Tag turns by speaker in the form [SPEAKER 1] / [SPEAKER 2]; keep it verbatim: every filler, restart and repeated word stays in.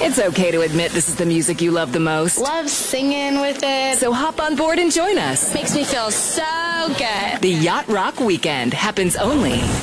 [SPEAKER 1] It's okay to admit this is the music you love the most.
[SPEAKER 2] Love singing with it.
[SPEAKER 1] So hop on board and join us.
[SPEAKER 2] Makes me feel so good.
[SPEAKER 1] The Yacht Rock Weekend happens only